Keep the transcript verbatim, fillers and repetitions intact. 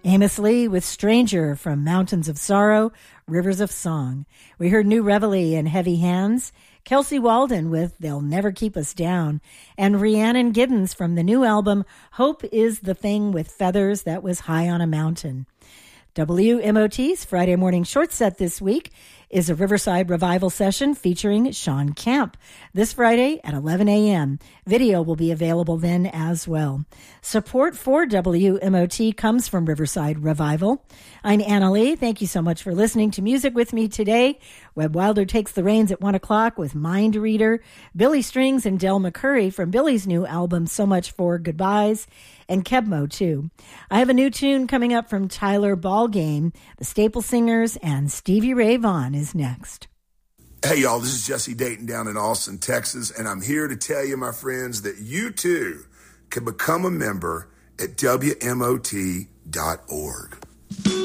Amos Lee with Stranger from Mountains of Sorrow, Rivers of Song. We heard New Reveille and Heavy Hands, Kelsey Walden with They'll Never Keep Us Down, and Rhiannon Giddens from the new album Hope Is the Thing with Feathers That Was High on a Mountain. W M O T's Friday morning short set this week is a Riverside Revival session featuring Sean Camp this Friday at eleven a.m. Video will be available then as well. Support for W M O T comes from Riverside Revival. I'm Anna Lee. Thank you so much for listening to music with me today. Webb Wilder takes the reins at one o'clock with Mind Reader, Billy Strings and Del McCurry from Billy's new album So Much for Goodbyes, and Kebmo too. I have a new tune coming up from Tyler Ballgame, the Staple Singers, and Stevie Ray Vaughan is next. Hey, y'all, this is Jesse Dayton down in Austin, Texas, and I'm here to tell you, my friends, that you too can become a member at W M O T dot org.